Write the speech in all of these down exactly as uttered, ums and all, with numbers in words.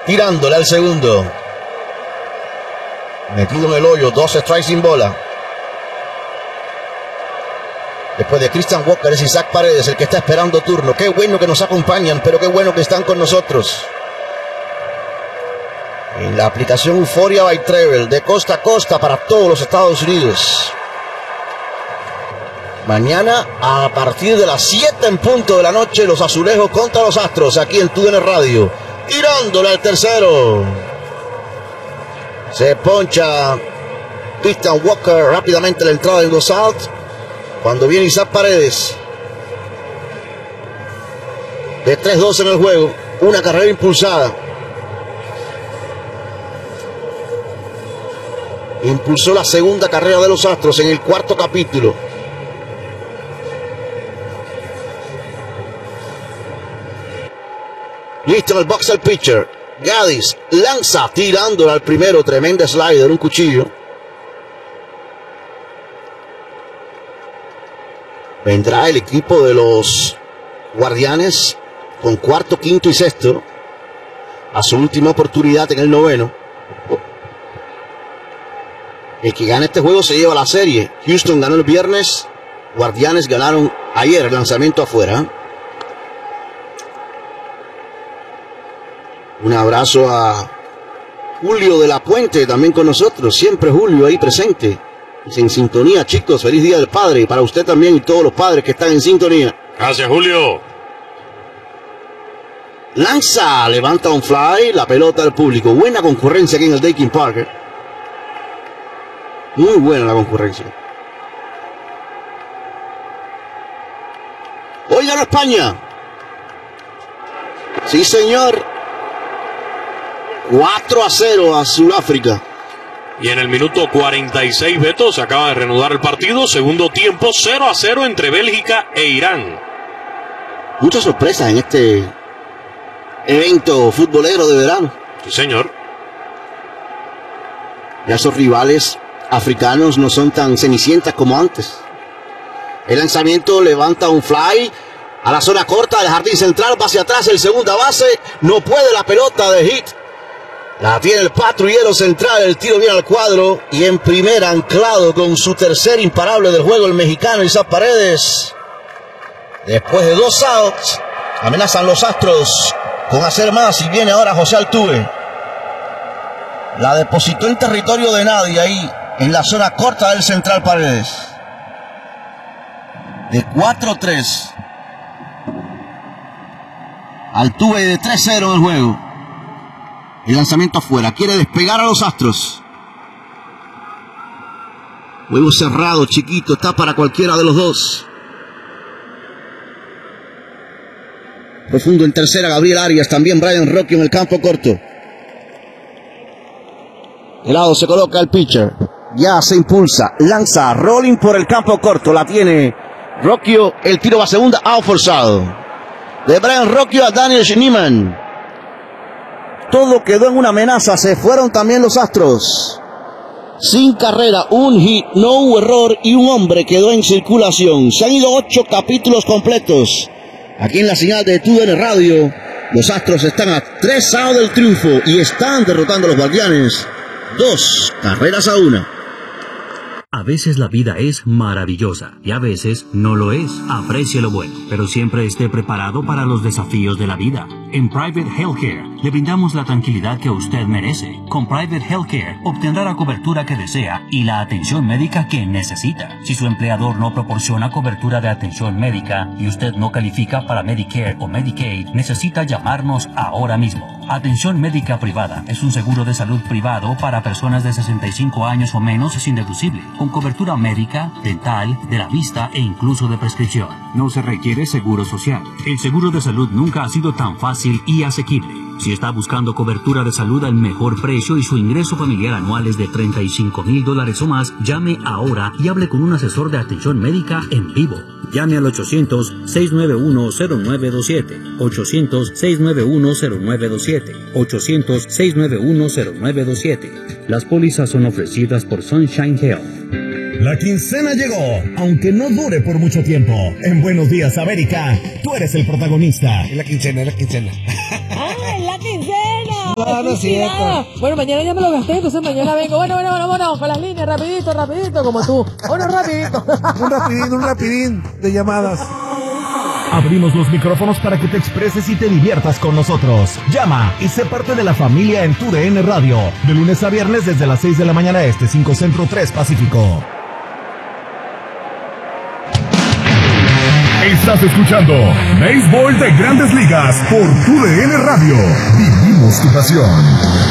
tirándole al segundo. Metido en el hoyo, dos strikes sin bola. Después de Christian Walker es Isaac Paredes el que está esperando turno. Qué bueno que nos acompañan, pero qué bueno que están con nosotros. En la aplicación Euphoria by Travel, de costa a costa para todos los Estados Unidos. Mañana a partir de las siete en punto de la noche, los Azulejos contra los Astros aquí en T U D N Radio. Tirándole al tercero. Se poncha Christian Walker rápidamente la entrada en dos outs. Cuando viene Isaac Paredes. De tres dos en el juego. Una carrera impulsada. Impulsó la segunda carrera de los Astros en el cuarto capítulo. Listo en el box el pitcher. Gaddis lanza tirándole al primero. Tremenda slider, un cuchillo. Vendrá el equipo de los Guardianes con cuarto, quinto y sexto a su última oportunidad en el noveno. El que gane este juego se lleva la serie. Houston ganó el viernes, Guardianes ganaron ayer el lanzamiento afuera. Un abrazo a Julio de la Puente, también con nosotros. Siempre Julio ahí presente. En sintonía, chicos. Feliz Día del Padre. Y para usted también y todos los padres que están en sintonía. Gracias, Julio. Lanza, levanta un fly. La pelota del público. Buena concurrencia aquí en el Daykin Park. Muy buena la concurrencia. Hoy ganó España. Sí, señor. cuatro a cero a Sudáfrica. Y en el minuto cuarenta y seis, Beto, se acaba de reanudar el partido. Segundo tiempo, cero a cero entre Bélgica e Irán. Muchas sorpresas en este evento futbolero de verano. Sí, señor. Ya esos rivales africanos no son tan cenicientas como antes. El lanzamiento levanta un fly a la zona corta del jardín central, va hacia atrás el segunda base, no puede la pelota de hit. La tiene el patrullero central, el tiro viene al cuadro y en primera anclado con su tercer imparable del juego el mexicano Isaac Paredes. Después de dos outs, amenazan los Astros con hacer más y viene ahora José Altuve. La depositó en territorio de nadie ahí, en la zona corta del central Paredes. De cuatro tres. Altuve de tres cero en el juego. El lanzamiento afuera. Quiere despegar a los Astros. Juego cerrado, chiquito. Está para cualquiera de los dos. Profundo en tercera, Gabriel Arias. También Brian Rocky en el campo corto. De lado se coloca el pitcher. Ya se impulsa. Lanza. Rolling por el campo corto. La tiene Rocchio. El tiro va a segunda. Out forzado. De Brian Rocchio a Daniel Schneemann. Todo quedó en una amenaza. Se fueron también los Astros. Sin carrera, un hit, no hubo error y un hombre quedó en circulación. Se han ido ocho capítulos completos. Aquí en la señal de T U D N Radio, los Astros están a tres outs del triunfo y están derrotando a los Guardianes. Dos carreras a una. A veces la vida es maravillosa y a veces no lo es. Aprecie lo bueno, pero siempre esté preparado para los desafíos de la vida. En Private Healthcare le brindamos la tranquilidad que usted merece. Con Private Healthcare obtendrá la cobertura que desea y la atención médica que necesita. Si su empleador no proporciona cobertura de atención médica y usted no califica para Medicare o Medicaid, necesita llamarnos ahora mismo. Atención médica privada es un seguro de salud privado para personas de sesenta y cinco años o menos sin deducible, con cobertura médica, dental, de la vista e incluso de prescripción. No se requiere seguro social. El seguro de salud nunca ha sido tan fácil y asequible. Si está buscando cobertura de salud al mejor precio y su ingreso familiar anual es de treinta y cinco mil dólares o más, llame ahora y hable con un asesor de atención médica en vivo. Llame al ochocientos, seis nueve uno, cero nueve dos siete, ochocientos, seis nueve uno, cero nueve dos siete, ochocientos, seis nueve uno, cero nueve dos siete. Las pólizas son ofrecidas por Sunshine Health. La quincena llegó, aunque no dure por mucho tiempo. En Buenos Días, América, tú eres el protagonista. Es la quincena, es la quincena. ¡Ah, es la quincena! No, no es cierto. Bueno, mañana ya me lo gasté, entonces mañana vengo. Bueno, bueno, bueno, bueno, con las líneas, rapidito, rapidito, como tú. Bueno, rapidito. Un rapidín, un rapidín de llamadas. Abrimos los micrófonos para que te expreses y te diviertas con nosotros. Llama y sé parte de la familia en tu D N Radio. De lunes a viernes desde las seis de la mañana este, cinco Centro, tres Pacífico. Estás escuchando Béisbol de Grandes Ligas por tu D N Radio. Vivimos tu pasión.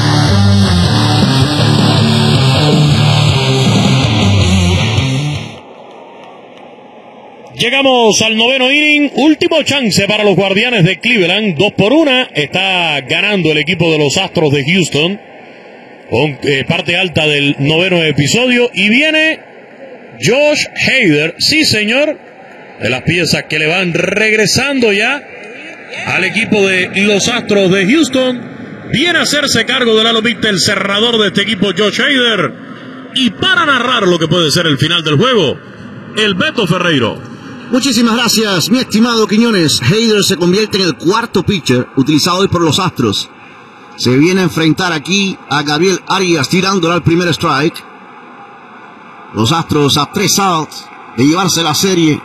Llegamos al noveno inning, último chance para los Guardianes de Cleveland, dos por una, está ganando el equipo de los Astros de Houston, con eh, parte alta del noveno episodio, y viene Josh Hader, sí señor, de las piezas que le van regresando ya al equipo de los Astros de Houston, viene a hacerse cargo del alomite el cerrador de este equipo Josh Hader, y para narrar lo que puede ser el final del juego, el Beto Ferreiro. Muchísimas gracias, mi estimado Quiñones. Hader se convierte en el cuarto pitcher utilizado hoy por los Astros. Se viene a enfrentar aquí a Gabriel Arias tirándole al primer strike. Los Astros a tres outs de llevarse la serie.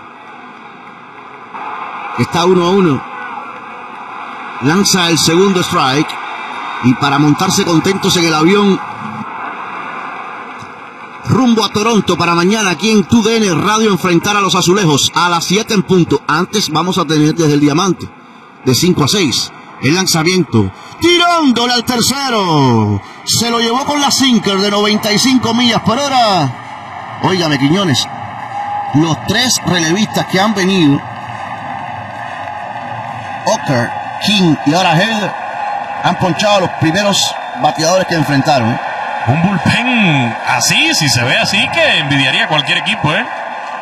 Está uno a uno. Lanza el segundo strike y para montarse contentos en el avión rumbo a Toronto para mañana aquí en tu D N Radio enfrentar a los Azulejos a las siete en punto. Antes vamos a tener desde el Diamante de cinco a seis. El lanzamiento tirándole al tercero. Se lo llevó con la sinker de noventa y cinco millas por hora. Óigame, Quiñones, los tres relevistas que han venido, Ocker, King y ahora Hader, han ponchado a los primeros bateadores que enfrentaron, ¿eh? Un bullpen así, si se ve así, que envidiaría cualquier equipo, ¿eh?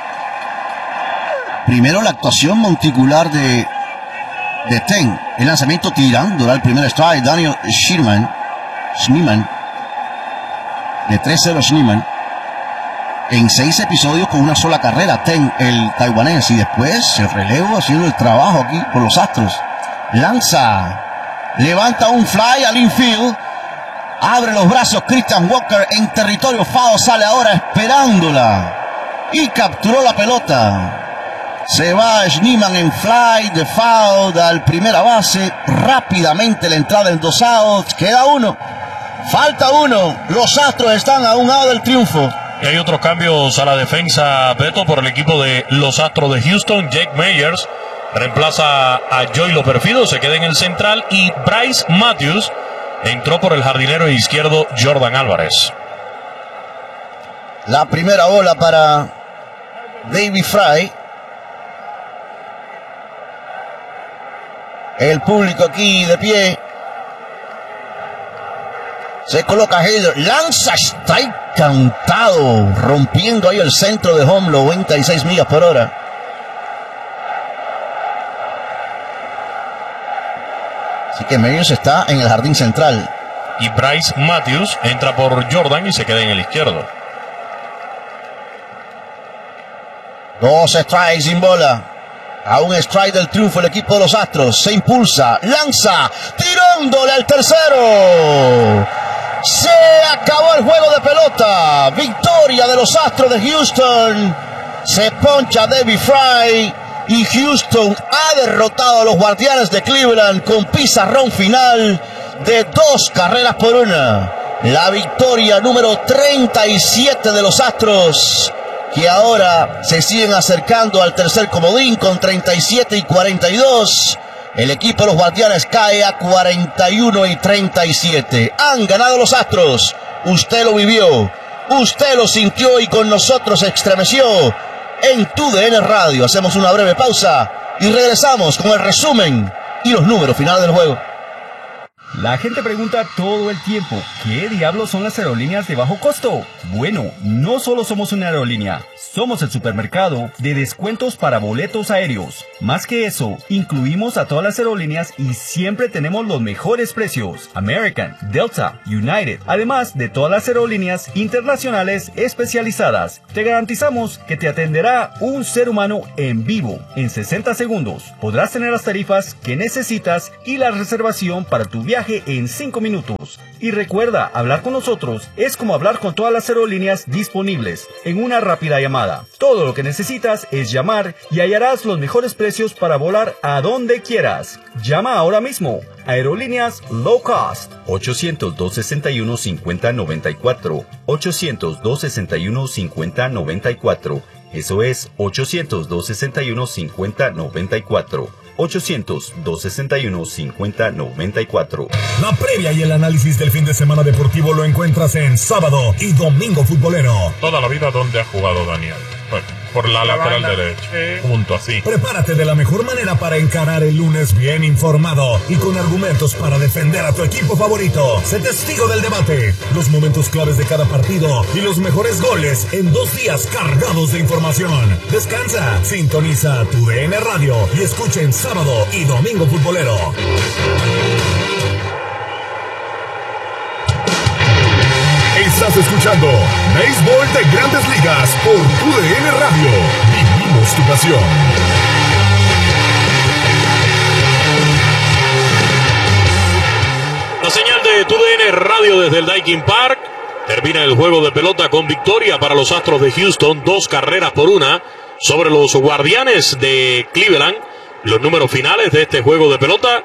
Primero la actuación monticular de, de Ten. El lanzamiento tirando al primer strike. Daniel Schneemann. Schneemann. De tres cero Schneemann. En seis episodios con una sola carrera. Ten, el taiwanés. Y después el relevo haciendo el trabajo aquí por los Astros. Lanza. Levanta un fly al infield. Abre los brazos Christian Walker en territorio foul, sale ahora esperándola y capturó la pelota. Se va Schneemann en fly de foul al primera base. Rápidamente la entrada en dos outs. Queda uno. Falta uno. Los Astros están a un lado del triunfo. Y hay otros cambios a la defensa, Beto, por el equipo de los Astros de Houston. Jake Meyers reemplaza a Joey Perfido, se queda en el central, y Bryce Matthews entró por el jardinero izquierdo Jordan Álvarez. La primera bola para David Fry. El público aquí de pie. Se coloca Hader. Lanza strike cantado. Rompiendo ahí el centro de home, noventa y seis millas por hora. Así que Meyers está en el jardín central. Y Bryce Matthews entra por Jordan y se queda en el izquierdo. Dos strikes sin bola. A un strike del triunfo el equipo de los Astros. Se impulsa, lanza, tirándole al tercero. Se acabó el juego de pelota. Victoria de los Astros de Houston. Se poncha David Fry. Y Houston ha derrotado a los Guardianes de Cleveland con pizarrón final de dos carreras por una. La victoria número treinta y siete de los Astros, que ahora se siguen acercando al tercer comodín con treinta y siete y cuarenta y dos. El equipo de los Guardianes cae a cuarenta y uno y treinta y siete. Han ganado los Astros. Usted lo vivió, usted lo sintió y con nosotros se estremeció. En tu D N Radio hacemos una breve pausa y regresamos con el resumen y los números finales del juego. La gente pregunta todo el tiempo, ¿qué diablos son las aerolíneas de bajo costo? Bueno, no solo somos una aerolínea, Somos el supermercado de descuentos para boletos aéreos. Más que eso, incluimos a todas las aerolíneas y siempre tenemos los mejores precios. American, Delta, United, además de todas las aerolíneas internacionales especializadas. Te garantizamos que te atenderá un ser humano en vivo en sesenta segundos. Podrás tener las tarifas que necesitas y la reservación para tu viaje en cinco minutos. Y recuerda, hablar con nosotros es como hablar con todas las aerolíneas disponibles en una rápida llamada. Todo lo que necesitas es llamar y hallarás los mejores precios para volar a donde quieras. Llama ahora mismo. Aerolíneas Low Cost. ochocientos, dos sesenta y uno, cincuenta noventa y cuatro. ochocientos, dos sesenta y uno, cincuenta noventa y cuatro. Eso es ochocientos, dos sesenta y uno, cincuenta noventa y cuatro. ochocientos, dos sesenta y uno, cincuenta noventa y cuatro. La previa y el análisis del fin de semana deportivo lo encuentras en Sábado y Domingo Futbolero. Toda la vida, ¿dónde ha jugado Daniel? Bueno, por la, la lateral derecha, eh. junto así. Prepárate de la mejor manera para encarar el lunes bien informado y con argumentos para defender a tu equipo favorito. Sé testigo del debate, los momentos claves de cada partido y los mejores goles en dos días cargados de información. Descansa, sintoniza tu D N Radio y escuchen Sábado y Domingo Futbolero. Estás escuchando Béisbol de Grandes Ligas por tu D N Radio. Vivimos tu pasión. La señal de tu D N Radio desde el Daikin Park. Termina el juego de pelota con victoria para los Astros de Houston, dos carreras por una sobre los Guardianes de Cleveland. Los números finales de este juego de pelota: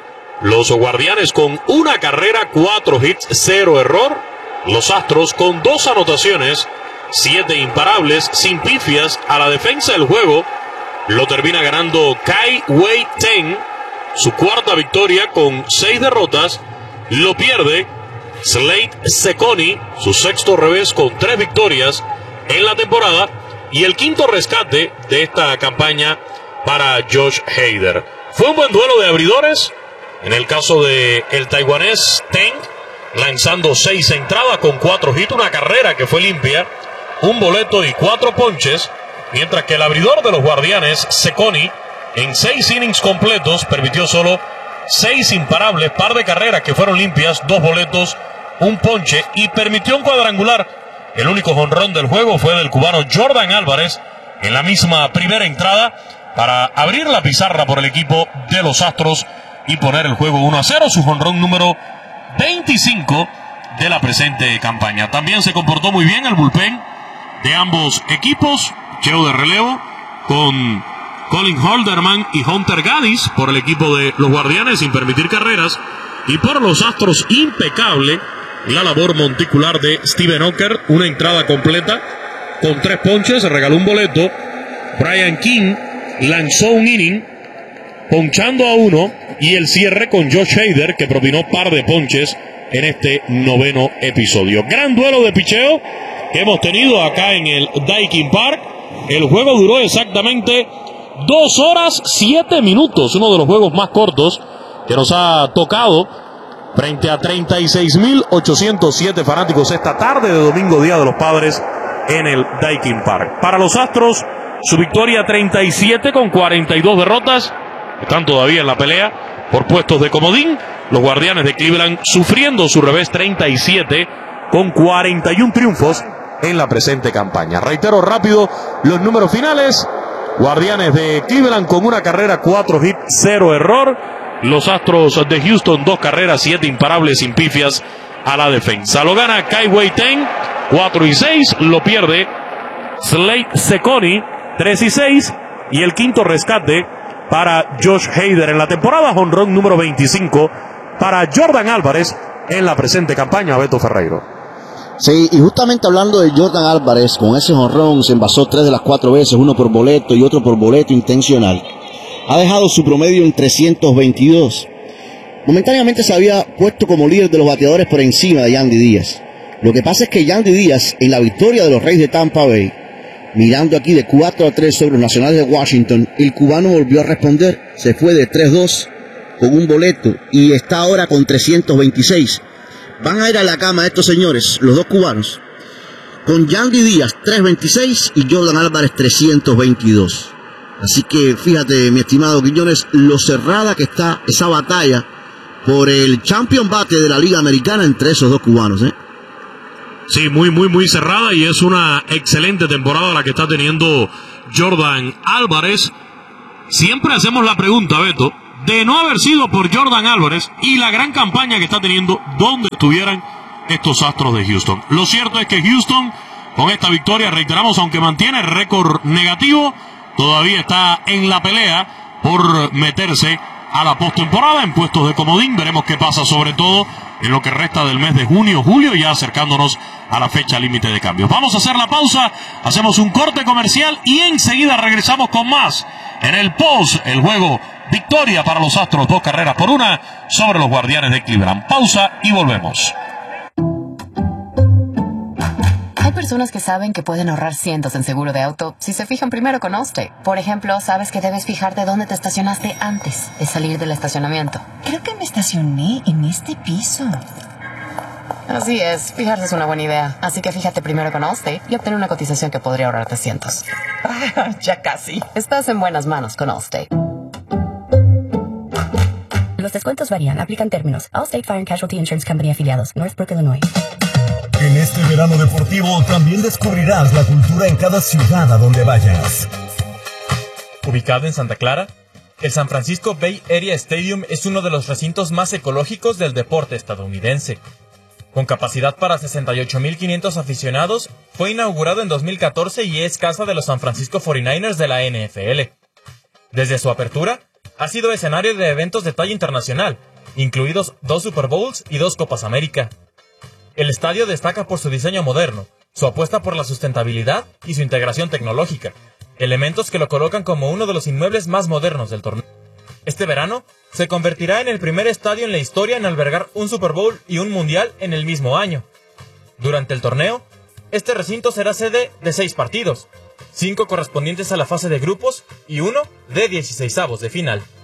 los Guardianes con una carrera, cuatro hits, cero error. Los Astros con dos anotaciones, siete imparables, sin pifias. A la defensa del juego lo termina ganando Kai-Wei Teng, su cuarta victoria con seis derrotas. Lo pierde Slade Cecconi, su sexto revés con tres victorias en la temporada. Y el quinto rescate de esta campaña para Josh Hader. Fue un buen duelo de abridores. En el caso de el taiwanés Teng, lanzando seis entradas con cuatro hits, una carrera que fue limpia, un boleto y cuatro ponches, mientras que el abridor de los Guardianes, Cecconi, en seis innings completos, permitió solo seis imparables, par de carreras que fueron limpias, dos boletos, un ponche, y permitió un cuadrangular. El único jonrón del juego fue del cubano Jordan Álvarez en la misma primera entrada para abrir la pizarra por el equipo de los Astros y poner el juego uno a cero, su jonrón número veinticinco de la presente campaña. También se comportó muy bien el bullpen de ambos equipos. Cheo de relevo con Colin Holderman y Hunter Gaddis por el equipo de los Guardianes, sin permitir carreras. Y por los Astros, impecable la labor monticular de Steven Ocker, una entrada completa con tres ponches, regaló un boleto. Brian King lanzó un inning ponchando a uno, y el cierre con Josh Hader, que propinó par de ponches en este noveno episodio. Gran duelo de picheo que hemos tenido acá en el Daikin Park. El juego duró exactamente dos horas siete minutos, uno de los juegos más cortos que nos ha tocado, frente a treinta y seis mil ochocientos siete fanáticos esta tarde de domingo, Día de los Padres, en el Daikin Park. Para los Astros, su victoria treinta y siete con cuarenta y dos derrotas. Están todavía en la pelea por puestos de comodín. Los Guardianes de Cleveland sufriendo su revés, treinta y siete con cuarenta y uno triunfos en la presente campaña. Reitero rápido los números finales. Guardianes de Cleveland con una carrera, cuatro hits, cero error. Los Astros de Houston, dos carreras, siete imparables, sin pifias a la defensa. Lo gana Kai-Wei Teng, cuatro y seis. Lo pierde Slade Cecconi, tres y seis. Y el quinto rescate para Josh Hader en la temporada, jonrón número veinticinco para Jordan Álvarez en la presente campaña. Beto Ferreiro. Sí, y justamente hablando de Jordan Álvarez, con ese jonrón se envasó tres de las cuatro veces, uno por boleto y otro por boleto intencional. Ha dejado su promedio en trescientos veintidós. Momentáneamente se había puesto como líder de los bateadores por encima de Yandy Díaz. Lo que pasa es que Yandy Díaz, en la victoria de los Reyes de Tampa Bay, mirando aquí de cuatro a tres sobre los Nacionales de Washington, el cubano volvió a responder, se fue de tres dos con un boleto y está ahora con trescientos veintiséis. Van a ir a la cama estos señores, los dos cubanos, con Yandy Díaz trescientos veintiséis y Jordan Álvarez trescientos veintidós. Así que fíjate, mi estimado Quiñones, lo cerrada que está esa batalla por el champion bate de la Liga Americana entre esos dos cubanos, ¿eh? Sí, muy, muy, muy cerrada, y es una excelente temporada la que está teniendo Jordan Álvarez. Siempre hacemos la pregunta, Beto, de no haber sido por Jordan Álvarez y la gran campaña que está teniendo, ¿dónde estuvieran estos Astros de Houston? Lo cierto es que Houston, con esta victoria, reiteramos, aunque mantiene récord negativo, todavía está en la pelea por meterse a la postemporada en puestos de comodín. Veremos qué pasa, sobre todo en lo que resta del mes de junio, julio, ya acercándonos a la fecha límite de cambios. Vamos a hacer la pausa, hacemos un corte comercial y enseguida regresamos con más en el post, el juego victoria para los Astros, dos carreras por una sobre los Guardianes de Cleveland. Pausa y volvemos. Hay personas que saben que pueden ahorrar cientos en seguro de auto si se fijan primero con Allstate. Por ejemplo, sabes que debes fijarte dónde te estacionaste antes de salir del estacionamiento. Creo que me estacioné en este piso. Así es, fijarse es una buena idea. Así que fíjate primero con Allstate y obtén una cotización que podría ahorrarte cientos. Ah, ya casi. Estás en buenas manos con Allstate. Los descuentos varían, aplican términos. Allstate Fire and Casualty Insurance Company afiliados, Northbrook, Illinois. En este verano deportivo también descubrirás la cultura en cada ciudad a donde vayas. Ubicado en Santa Clara, el San Francisco Bay Area Stadium es uno de los recintos más ecológicos del deporte estadounidense. Con capacidad para sesenta y ocho mil quinientos aficionados, fue inaugurado en dos mil catorce y es casa de los San Francisco cuarenta y nueve ers de la N F L. Desde su apertura, ha sido escenario de eventos de talla internacional, incluidos dos Super Bowls y dos Copas América. El estadio destaca por su diseño moderno, su apuesta por la sustentabilidad y su integración tecnológica, elementos que lo colocan como uno de los inmuebles más modernos del torneo. Este verano, se convertirá en el primer estadio en la historia en albergar un Super Bowl y un Mundial en el mismo año. Durante el torneo, este recinto será sede de seis partidos, cinco correspondientes a la fase de grupos y uno de dieciseisavos de final.